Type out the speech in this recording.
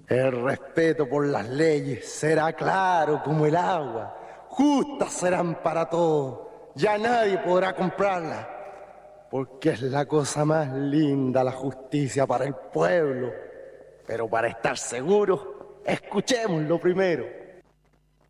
El respeto por las leyes será claro como el agua, justas serán para todos, ya nadie podrá comprarla, porque es la cosa más linda la justicia para el pueblo. Pero para estar seguros, escuchémoslo primero.